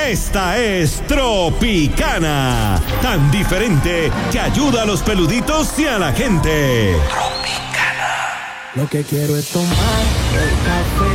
Esta es Tropicana, tan diferente que ayuda a los peluditos y a la gente. Lo que quiero es tomar el café